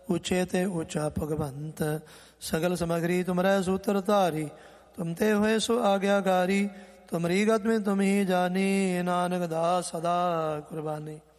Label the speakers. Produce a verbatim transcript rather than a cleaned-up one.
Speaker 1: ਉੱਚੇ ਤੇ ਉੱਚਾ ਭਗਵੰਤ। ਸਗਲ ਸਮਗਰੀ ਤੁਮਰੈ ਸੂਤਰ ਧਾਰੀ, ਤੁਮ ਤੇ ਹੋਏ ਸੋ ਆਗਿਆਕਾਰੀ। ਤੁਮਰੀ ਗਤ ਮੈਂ ਤੁਮ ਹੀ ਜਾਨੀ, ਨਾਨਕ ਦਾਸ ਸਦਾ ਕੁਰਬਾਨੀ।